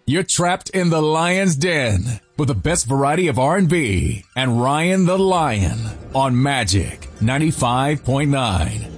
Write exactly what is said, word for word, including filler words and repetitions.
You're trapped in the Lion's Den with the best variety of R and B and Ryan the Lion on Magic ninety-five point nine.